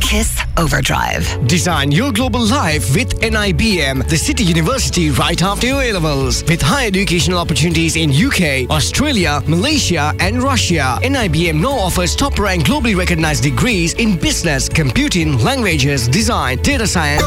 Kiss Overdrive. Design your global life with NIBM, the City University right after your A-levels. With high educational opportunities in UK, Australia, Malaysia and Russia. NIBM now offers top-ranked globally recognized degrees in business, computing, languages, design, data science